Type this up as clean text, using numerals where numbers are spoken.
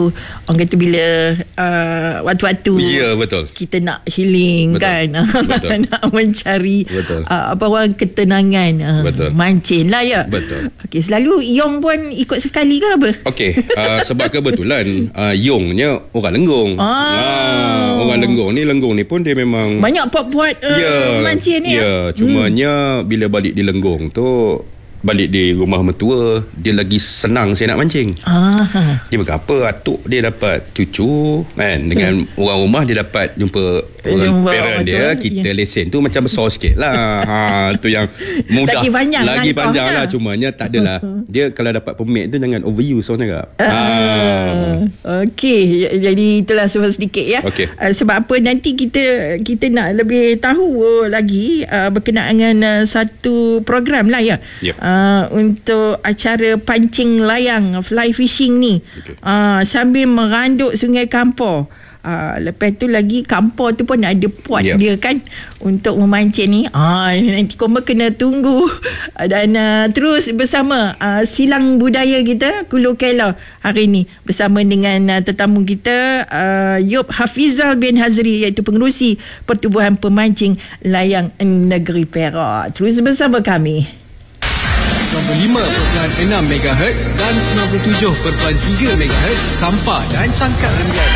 selalu orang kata bila waktu-waktu betul, kita nak healing, betul, kan, betul. Nak mencari apa orang ketenangan, mancing lah ya. Betul. Okey, selalu Yong pun ikut sekali ke apa? Okey, sebab kebetulan Yongnya orang Lenggong. Orang Lenggong ni pun dia memang banyak puat-puat mancing ni. Cumanya bila balik di Lenggong tu, balik di rumah mertua, dia lagi senang saya nak mancing. Dia berapa atuk dia dapat cucu kan, dengan orang rumah dia dapat jumpa orang parent dia. Kita lesen tu macam besar sikit lah. Tu yang mudah, lagi panjang lah. Cumanya tak adalah dia kalau dapat permit tu jangan overuse orang cakap. Okey, jadi itulah sedikit ya. Sebab apa, nanti kita nak lebih tahu lagi berkenaan dengan satu program lah ya. Untuk acara pancing layang, fly fishing ni, sambil meranduk Sungai Kampor. Lepas tu lagi Kampor tu pun ada port dia kan untuk memancing ni. Nanti korang kena tunggu. Dan terus bersama silang budaya kita Kulu Kela hari ni bersama dengan tetamu kita Yop Hafizal bin Hazri, iaitu pengerusi Pertubuhan Pemancing Layang Negeri Perak. Terus bersama kami. 95.6 MHz dan 97.3 MHz Kampar dan Cangkat Rendah.